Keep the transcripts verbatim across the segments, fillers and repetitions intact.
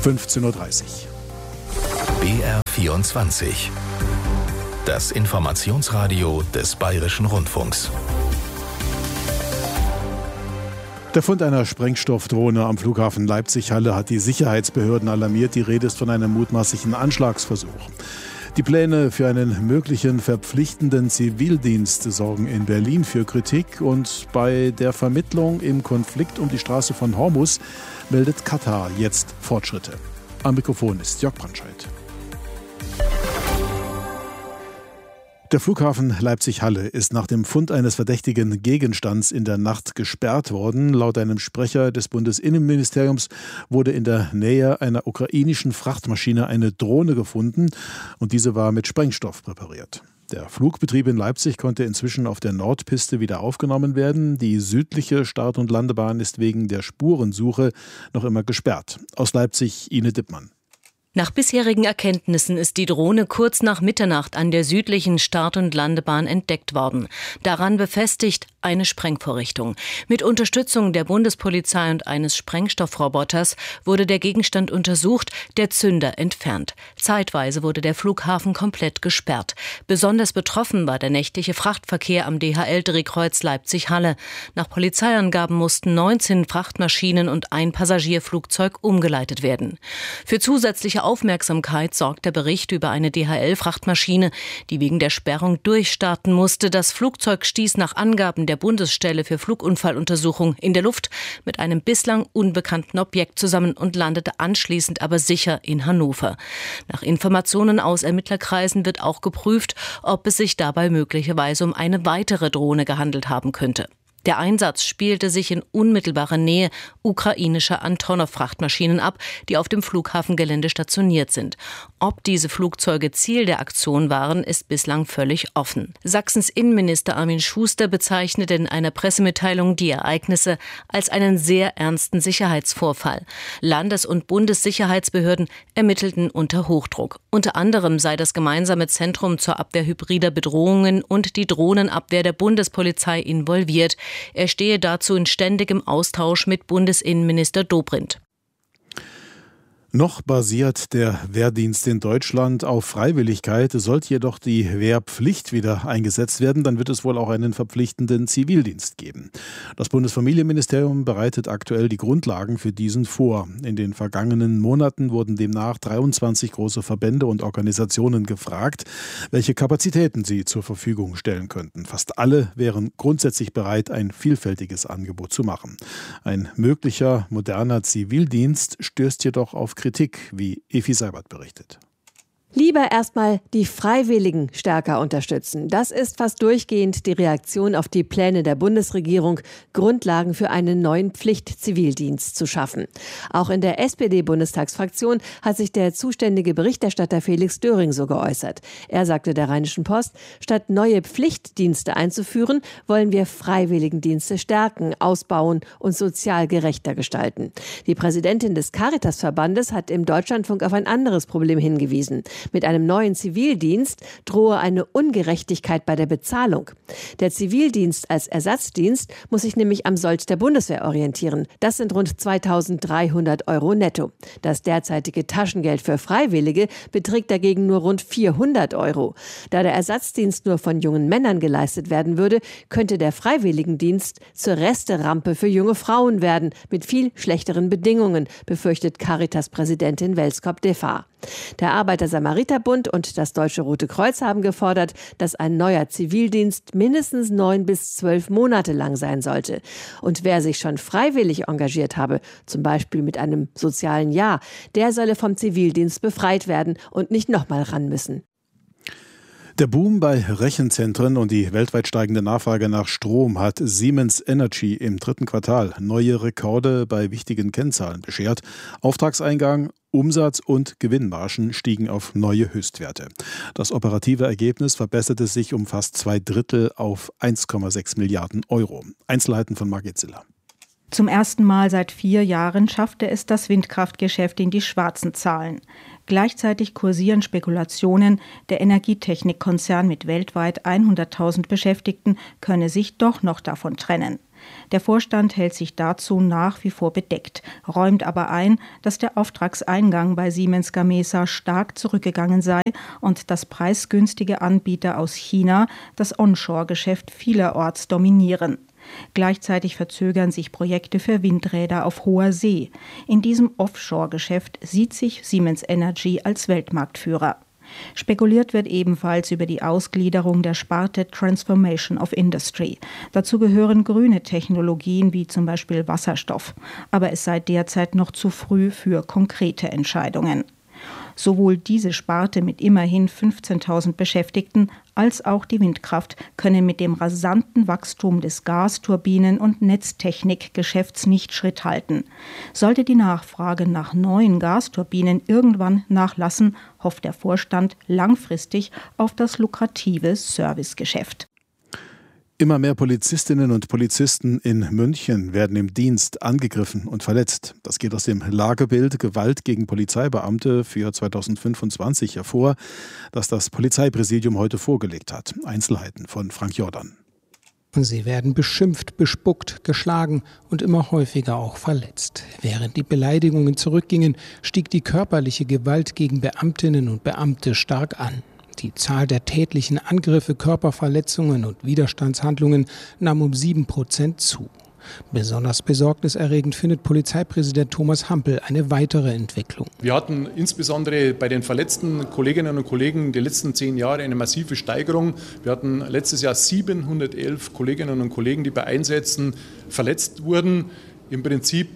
fünfzehn Uhr dreißig. B R vierundzwanzig. Das Informationsradio des Bayerischen Rundfunks. Der Fund einer Sprengstoffdrohne am Flughafen Leipzig-Halle hat die Sicherheitsbehörden alarmiert. Die Rede ist von einem mutmaßlichen Anschlagsversuch. Die Pläne für einen möglichen verpflichtenden Zivildienst sorgen in Berlin für Kritik. Und bei der Vermittlung im Konflikt um die Straße von Hormuz meldet Katar jetzt Fortschritte. Am Mikrofon ist Jörg Brandscheid. Der Flughafen Leipzig-Halle ist nach dem Fund eines verdächtigen Gegenstands in der Nacht gesperrt worden. Laut einem Sprecher des Bundesinnenministeriums wurde in der Nähe einer ukrainischen Frachtmaschine eine Drohne gefunden und diese war mit Sprengstoff präpariert. Der Flugbetrieb in Leipzig konnte inzwischen auf der Nordpiste wieder aufgenommen werden. Die südliche Start- und Landebahn ist wegen der Spurensuche noch immer gesperrt. Aus Leipzig Ine Dippmann. Nach bisherigen Erkenntnissen ist die Drohne kurz nach Mitternacht an der südlichen Start- und Landebahn entdeckt worden. Daran befestigt eine Sprengvorrichtung. Mit Unterstützung der Bundespolizei und eines Sprengstoffroboters wurde der Gegenstand untersucht, der Zünder entfernt. Zeitweise wurde der Flughafen komplett gesperrt. Besonders betroffen war der nächtliche Frachtverkehr am D H L-Drehkreuz Leipzig-Halle. Nach Polizeiangaben mussten neunzehn Frachtmaschinen und ein Passagierflugzeug umgeleitet werden. Für zusätzliche Aufmerksamkeit sorgt der Bericht über eine D H L-Frachtmaschine, die wegen der Sperrung durchstarten musste. Das Flugzeug stieß nach Angaben der Bundesstelle für Flugunfalluntersuchung in der Luft mit einem bislang unbekannten Objekt zusammen und landete anschließend aber sicher in Hannover. Nach Informationen aus Ermittlerkreisen wird auch geprüft, ob es sich dabei möglicherweise um eine weitere Drohne gehandelt haben könnte. Der Einsatz spielte sich in unmittelbarer Nähe ukrainischer Antonov-Frachtmaschinen ab, die auf dem Flughafengelände stationiert sind. Ob diese Flugzeuge Ziel der Aktion waren, ist bislang völlig offen. Sachsens Innenminister Armin Schuster bezeichnete in einer Pressemitteilung die Ereignisse als einen sehr ernsten Sicherheitsvorfall. Landes- und Bundessicherheitsbehörden ermittelten unter Hochdruck. Unter anderem sei das gemeinsame Zentrum zur Abwehr hybrider Bedrohungen und die Drohnenabwehr der Bundespolizei involviert. Er stehe dazu in ständigem Austausch mit Bundesinnenminister Dobrindt. Noch basiert der Wehrdienst in Deutschland auf Freiwilligkeit. Sollte jedoch die Wehrpflicht wieder eingesetzt werden, dann wird es wohl auch einen verpflichtenden Zivildienst geben. Das Bundesfamilienministerium bereitet aktuell die Grundlagen für diesen vor. In den vergangenen Monaten wurden demnach dreiundzwanzig große Verbände und Organisationen gefragt, welche Kapazitäten sie zur Verfügung stellen könnten. Fast alle wären grundsätzlich bereit, ein vielfältiges Angebot zu machen. Ein möglicher moderner Zivildienst stößt jedoch auf Kritik, wie Evi Seibert berichtet. Lieber erstmal die Freiwilligen stärker unterstützen. Das ist fast durchgehend die Reaktion auf die Pläne der Bundesregierung, Grundlagen für einen neuen Pflichtzivildienst zu schaffen. Auch in der S P D-Bundestagsfraktion hat sich der zuständige Berichterstatter Felix Döring so geäußert. Er sagte der Rheinischen Post, statt neue Pflichtdienste einzuführen, wollen wir Freiwilligendienste stärken, ausbauen und sozial gerechter gestalten. Die Präsidentin des Caritas-Verbandes hat im Deutschlandfunk auf ein anderes Problem hingewiesen. Mit einem neuen Zivildienst drohe eine Ungerechtigkeit bei der Bezahlung. Der Zivildienst als Ersatzdienst muss sich nämlich am Sold der Bundeswehr orientieren. Das sind rund zweitausenddreihundert Euro netto. Das derzeitige Taschengeld für Freiwillige beträgt dagegen nur rund vierhundert Euro. Da der Ersatzdienst nur von jungen Männern geleistet werden würde, könnte der Freiwilligendienst zur Resterampe für junge Frauen werden, mit viel schlechteren Bedingungen, befürchtet Caritas-Präsidentin Welskop-Defar. Der Arbeiter-Samariter-Bund und das Deutsche Rote Kreuz haben gefordert, dass ein neuer Zivildienst mindestens neun bis zwölf Monate lang sein sollte. Und wer sich schon freiwillig engagiert habe, zum Beispiel mit einem sozialen Jahr, der solle vom Zivildienst befreit werden und nicht nochmal ran müssen. Der Boom bei Rechenzentren und die weltweit steigende Nachfrage nach Strom hat Siemens Energy im dritten Quartal neue Rekorde bei wichtigen Kennzahlen beschert. Auftragseingang, Umsatz und Gewinnmargen stiegen auf neue Höchstwerte. Das operative Ergebnis verbesserte sich um fast zwei Drittel auf eins Komma sechs Milliarden Euro. Einzelheiten von Margit Ziller. Zum ersten Mal seit vier Jahren schaffte es das Windkraftgeschäft in die schwarzen Zahlen. Gleichzeitig kursieren Spekulationen, der Energietechnikkonzern mit weltweit hunderttausend Beschäftigten könne sich doch noch davon trennen. Der Vorstand hält sich dazu nach wie vor bedeckt, räumt aber ein, dass der Auftragseingang bei Siemens Gamesa stark zurückgegangen sei und dass preisgünstige Anbieter aus China das Onshore-Geschäft vielerorts dominieren. Gleichzeitig verzögern sich Projekte für Windräder auf hoher See. In diesem Offshore-Geschäft sieht sich Siemens Energy als Weltmarktführer. Spekuliert wird ebenfalls über die Ausgliederung der Sparte Transformation of Industry. Dazu gehören grüne Technologien wie zum Beispiel Wasserstoff. Aber es sei derzeit noch zu früh für konkrete Entscheidungen. Sowohl diese Sparte mit immerhin fünfzehntausend Beschäftigten als auch die Windkraft können mit dem rasanten Wachstum des Gasturbinen- und Netztechnikgeschäfts nicht Schritt halten. Sollte die Nachfrage nach neuen Gasturbinen irgendwann nachlassen, hofft der Vorstand langfristig auf das lukrative Servicegeschäft. Immer mehr Polizistinnen und Polizisten in München werden im Dienst angegriffen und verletzt. Das geht aus dem Lagebild Gewalt gegen Polizeibeamte für zweitausendfünfundzwanzig hervor, das das Polizeipräsidium heute vorgelegt hat. Einzelheiten von Frank Jordan. Sie werden beschimpft, bespuckt, geschlagen und immer häufiger auch verletzt. Während die Beleidigungen zurückgingen, stieg die körperliche Gewalt gegen Beamtinnen und Beamte stark an. Die Zahl der tätlichen Angriffe, Körperverletzungen und Widerstandshandlungen nahm um sieben Prozent zu. Besonders besorgniserregend findet Polizeipräsident Thomas Hampel eine weitere Entwicklung. Wir hatten insbesondere bei den verletzten Kolleginnen und Kollegen die letzten zehn Jahre eine massive Steigerung. Wir hatten letztes Jahr siebenhundertelf Kolleginnen und Kollegen, die bei Einsätzen verletzt wurden. Im Prinzip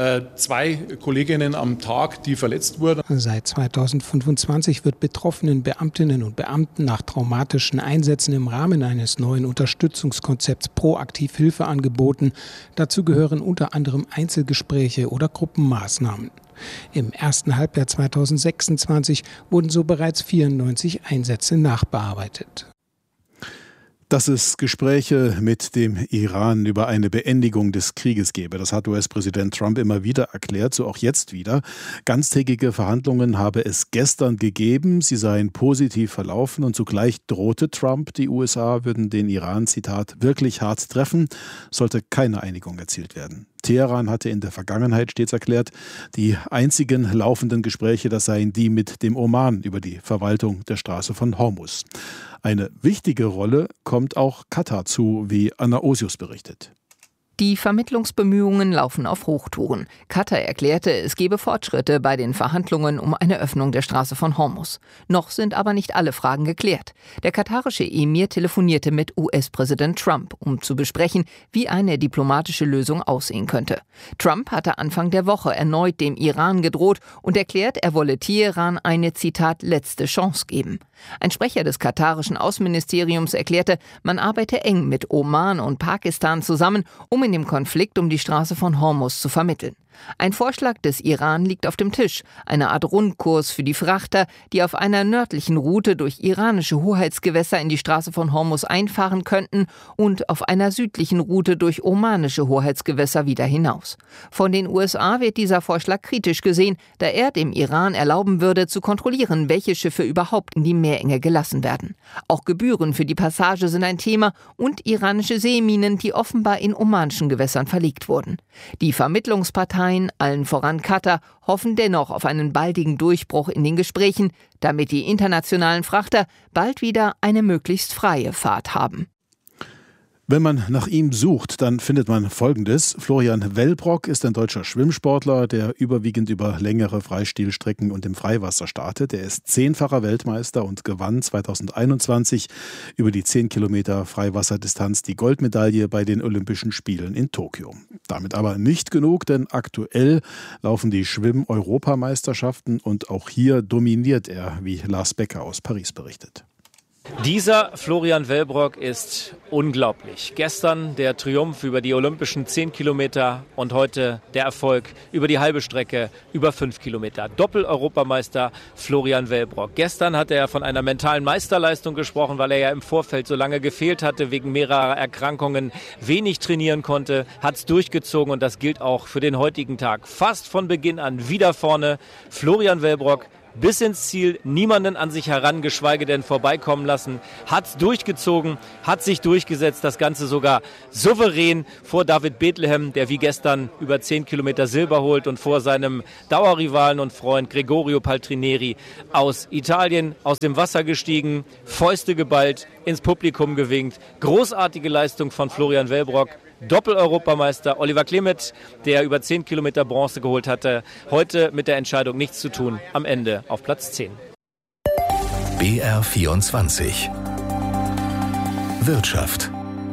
zwei Kolleginnen am Tag, die verletzt wurden. Seit zweitausendfünfundzwanzig wird betroffenen Beamtinnen und Beamten nach traumatischen Einsätzen im Rahmen eines neuen Unterstützungskonzepts proaktiv Hilfe angeboten. Dazu gehören unter anderem Einzelgespräche oder Gruppenmaßnahmen. Im ersten Halbjahr zweitausendsechsundzwanzig wurden so bereits vierundneunzig Einsätze nachbearbeitet. Dass es Gespräche mit dem Iran über eine Beendigung des Krieges gebe. Das hat U S-Präsident Trump immer wieder erklärt, so auch jetzt wieder. Ganztägige Verhandlungen habe es gestern gegeben. Sie seien positiv verlaufen und zugleich drohte Trump, die U S A würden den Iran, Zitat, wirklich hart treffen, sollte keine Einigung erzielt werden. Teheran hatte in der Vergangenheit stets erklärt, die einzigen laufenden Gespräche, das seien die mit dem Oman über die Verwaltung der Straße von Hormuz. Eine wichtige Rolle kommt auch Katar zu, wie Anna Osius berichtet. Die Vermittlungsbemühungen laufen auf Hochtouren. Katar erklärte, es gebe Fortschritte bei den Verhandlungen um eine Öffnung der Straße von Hormuz. Noch sind aber nicht alle Fragen geklärt. Der katarische Emir telefonierte mit U S-Präsident Trump, um zu besprechen, wie eine diplomatische Lösung aussehen könnte. Trump hatte Anfang der Woche erneut dem Iran gedroht und erklärt, er wolle Teheran eine, Zitat, letzte Chance geben. Ein Sprecher des katarischen Außenministeriums erklärte, man arbeite eng mit Oman und Pakistan zusammen, um in dem Konflikt um die Straße von Hormuz zu vermitteln. Ein Vorschlag des Iran liegt auf dem Tisch, eine Art Rundkurs für die Frachter, die auf einer nördlichen Route durch iranische Hoheitsgewässer in die Straße von Hormuz einfahren könnten und auf einer südlichen Route durch omanische Hoheitsgewässer wieder hinaus. Von den U S A wird dieser Vorschlag kritisch gesehen, da er dem Iran erlauben würde, zu kontrollieren, welche Schiffe überhaupt in die Meerenge gelassen werden. Auch Gebühren für die Passage sind ein Thema und iranische Seeminen, die offenbar in omanischen Gewässern verlegt wurden. Die Vermittlungsparteien, allen voran Katar, hoffen dennoch auf einen baldigen Durchbruch in den Gesprächen, damit die internationalen Frachter bald wieder eine möglichst freie Fahrt haben. Wenn man nach ihm sucht, dann findet man Folgendes. Florian Wellbrock ist ein deutscher Schwimmsportler, der überwiegend über längere Freistilstrecken und im Freiwasser startet. Er ist zehnfacher Weltmeister und gewann zweitausendeinundzwanzig über die zehn Kilometer Freiwasserdistanz die Goldmedaille bei den Olympischen Spielen in Tokio. Damit aber nicht genug, denn aktuell laufen die Schwimm-Europameisterschaften und auch hier dominiert er, wie Lars Becker aus Paris berichtet. Dieser Florian Wellbrock ist unglaublich. Gestern der Triumph über die olympischen zehn Kilometer und heute der Erfolg über die halbe Strecke, über fünf Kilometer. Doppel-Europameister Florian Wellbrock. Gestern hat er von einer mentalen Meisterleistung gesprochen, weil er ja im Vorfeld so lange gefehlt hatte, wegen mehrerer Erkrankungen, wenig trainieren konnte, hat es durchgezogen und das gilt auch für den heutigen Tag. Fast von Beginn an wieder vorne. Florian Wellbrock bis ins Ziel, niemanden an sich heran, geschweige denn vorbeikommen lassen, hat durchgezogen, hat sich durchgesetzt, das Ganze sogar souverän vor David Bethlehem, der wie gestern über zehn Kilometer Silber holt und vor seinem Dauerrivalen und Freund Gregorio Paltrineri aus Italien aus dem Wasser gestiegen, Fäuste geballt, ins Publikum gewinkt. Großartige Leistung von Florian Wellbrock. Doppel-Europameister Oliver Klemet, der über zehn Kilometer Bronze geholt hatte, heute mit der Entscheidung nichts zu tun, am Ende auf Platz zehn. B R vierundzwanzig Wirtschaft.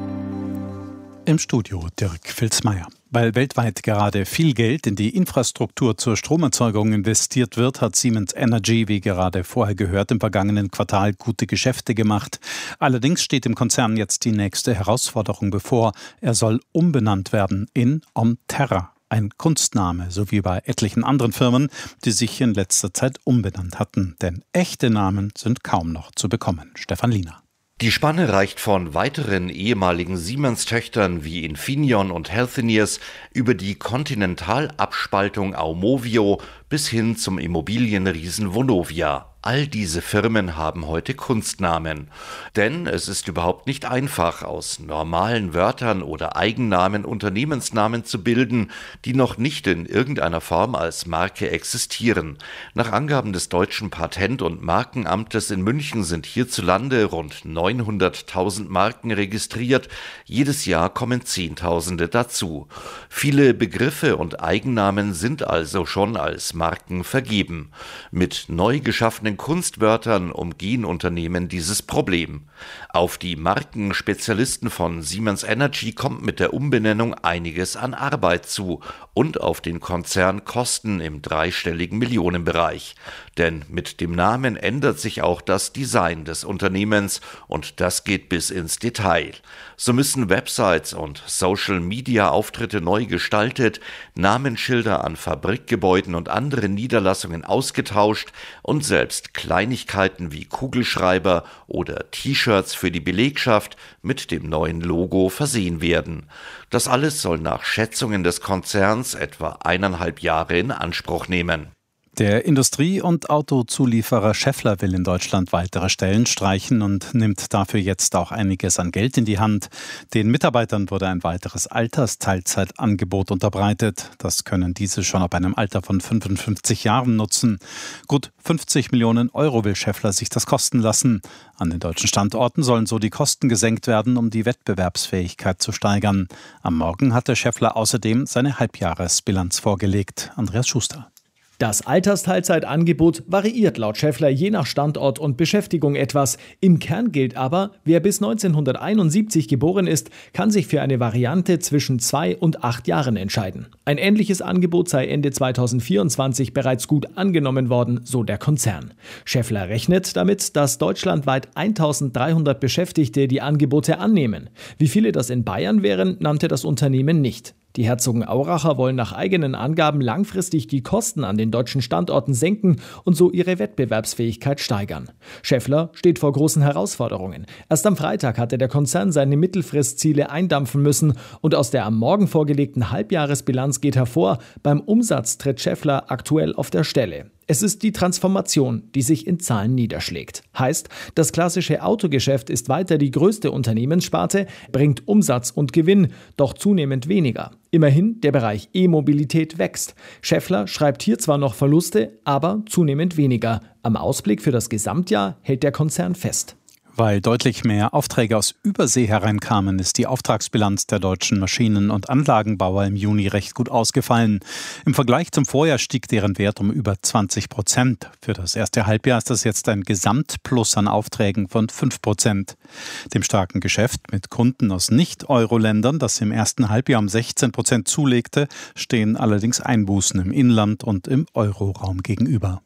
Im Studio Dirk Filzmeier. Weil weltweit gerade viel Geld in die Infrastruktur zur Stromerzeugung investiert wird, hat Siemens Energy, wie gerade vorher gehört, im vergangenen Quartal gute Geschäfte gemacht. Allerdings steht dem Konzern jetzt die nächste Herausforderung bevor. Er soll umbenannt werden in Omterra. Ein Kunstname, so wie bei etlichen anderen Firmen, die sich in letzter Zeit umbenannt hatten. Denn echte Namen sind kaum noch zu bekommen. Stefan Liener. Die Spanne reicht von weiteren ehemaligen Siemens-Töchtern wie Infineon und Healthineers über die Kontinentalabspaltung Aumovio bis hin zum Immobilienriesen Vonovia. All diese Firmen haben heute Kunstnamen. Denn es ist überhaupt nicht einfach, aus normalen Wörtern oder Eigennamen Unternehmensnamen zu bilden, die noch nicht in irgendeiner Form als Marke existieren. Nach Angaben des Deutschen Patent- und Markenamtes in München sind hierzulande rund neunhunderttausend Marken registriert. Jedes Jahr kommen Zehntausende dazu. Viele Begriffe und Eigennamen sind also schon als Marken vergeben. Mit neu geschaffenen Kunstwörtern umgehen Unternehmen dieses Problem. Auf die Markenspezialisten von Siemens Energy kommt mit der Umbenennung einiges an Arbeit zu und auf den Konzern Kosten im dreistelligen Millionenbereich. Denn mit dem Namen ändert sich auch das Design des Unternehmens und das geht bis ins Detail. So müssen Websites und Social-Media-Auftritte neu gestaltet, Namensschilder an Fabrikgebäuden und andere Niederlassungen ausgetauscht und selbst Kleinigkeiten wie Kugelschreiber oder T-Shirts für die Belegschaft mit dem neuen Logo versehen werden. Das alles soll nach Schätzungen des Konzerns etwa eineinhalb Jahre in Anspruch nehmen. Der Industrie- und Autozulieferer Schaeffler will in Deutschland weitere Stellen streichen und nimmt dafür jetzt auch einiges an Geld in die Hand. Den Mitarbeitern wurde ein weiteres Altersteilzeitangebot unterbreitet. Das können diese schon ab einem Alter von fünfundfünfzig Jahren nutzen. Gut fünfzig Millionen Euro will Schaeffler sich das kosten lassen. An den deutschen Standorten sollen so die Kosten gesenkt werden, um die Wettbewerbsfähigkeit zu steigern. Am Morgen hatte Schaeffler außerdem seine Halbjahresbilanz vorgelegt. Andreas Schuster. Das Altersteilzeitangebot variiert laut Schaeffler je nach Standort und Beschäftigung etwas. Im Kern gilt aber, wer bis neunzehnhunderteinundsiebzig geboren ist, kann sich für eine Variante zwischen zwei und acht Jahren entscheiden. Ein ähnliches Angebot sei Ende zweitausendvierundzwanzig bereits gut angenommen worden, so der Konzern. Schaeffler rechnet damit, dass deutschlandweit eintausenddreihundert Beschäftigte die Angebote annehmen. Wie viele das in Bayern wären, nannte das Unternehmen nicht. Die Herzogenauracher wollen nach eigenen Angaben langfristig die Kosten an den deutschen Standorten senken und so ihre Wettbewerbsfähigkeit steigern. Schaeffler steht vor großen Herausforderungen. Erst am Freitag hatte der Konzern seine Mittelfristziele eindampfen müssen und aus der am Morgen vorgelegten Halbjahresbilanz geht hervor, beim Umsatz tritt Schaeffler aktuell auf der Stelle. Es ist die Transformation, die sich in Zahlen niederschlägt. Heißt, das klassische Autogeschäft ist weiter die größte Unternehmenssparte, bringt Umsatz und Gewinn, doch zunehmend weniger. Immerhin, der Bereich E-Mobilität wächst. Schaeffler schreibt hier zwar noch Verluste, aber zunehmend weniger. Am Ausblick für das Gesamtjahr hält der Konzern fest. Weil deutlich mehr Aufträge aus Übersee hereinkamen, ist die Auftragsbilanz der deutschen Maschinen- und Anlagenbauer im Juni recht gut ausgefallen. Im Vergleich zum Vorjahr stieg deren Wert um über zwanzig Prozent. Für das erste Halbjahr ist das jetzt ein Gesamtplus an Aufträgen von fünf Prozent. Dem starken Geschäft mit Kunden aus Nicht-Euro-Ländern, das im ersten Halbjahr um sechzehn Prozent zulegte, stehen allerdings Einbußen im Inland und im Euroraum gegenüber.